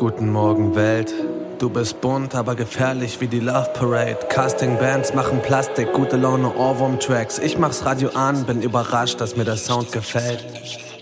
Guten Morgen Welt. Du bist bunt, aber gefährlich wie die Love Parade. Casting-Bands machen Plastik, gute Laune Ohrwurm-Tracks. Ich mach's Radio an, bin überrascht, dass mir der Sound gefällt.